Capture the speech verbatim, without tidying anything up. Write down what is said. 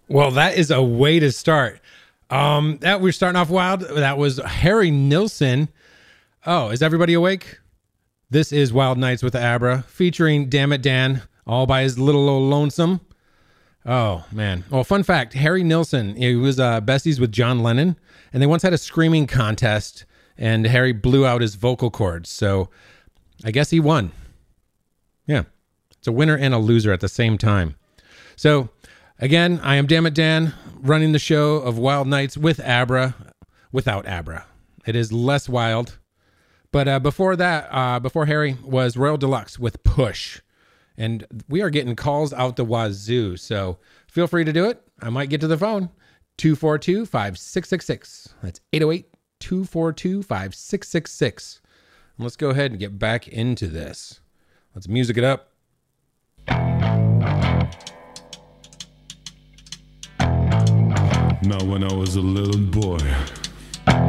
Well, that is a way to start. Um, that we're starting off wild. That was Harry Nilsson. Oh, is everybody awake? This is Wild Nights with Abra, featuring Damn It Dan, all by his little old lonesome. Oh, man. Well, fun fact, Harry Nilsson, he was uh, besties with John Lennon, and they once had a screaming contest, and Harry blew out his vocal cords. So I guess he won. Yeah. It's a winner and a loser at the same time. So again, I am Damn It Dan, running the show of Wild Nights with Abra, without Abra. It is less wild. But uh, before that, uh, before Harry, was Royal Deluxe with Push. And we are getting calls out the wazoo. So feel free to do it. I might get to the phone. two four two, five six six six. That's eight oh eight, two four two, five six six six. And let's go ahead and get back into this. Let's music it up. Now when I was a little boy,